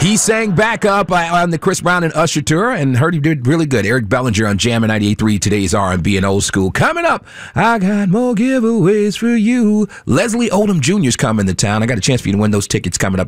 He sang back up on the Chris Brown and Usher tour, and heard he did really good. Eric Bellinger on Jammin' 98.3, today's R&B and old school. Coming up, I got more giveaways for you. Leslie Odom Jr. is coming to town. I got a chance for you to win those tickets coming up.